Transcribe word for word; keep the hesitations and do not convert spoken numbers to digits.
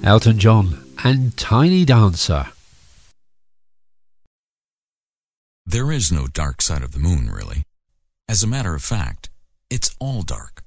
Elton John and Tiny Dancer. There is no dark side of the moon, really. As a matter of fact, it's all dark.